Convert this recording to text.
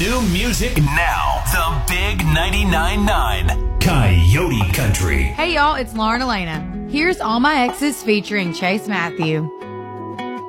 New music now. The Big 99.9 Coyote Country. Hey y'all, it's Lauren Elena. Here's All My Exes featuring Chase Matthew.